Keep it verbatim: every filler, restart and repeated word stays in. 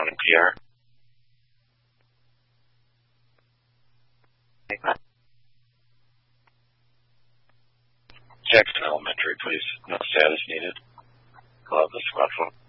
Phone and P R. Jackson Elementary, please. No status needed. Call out the squad phone.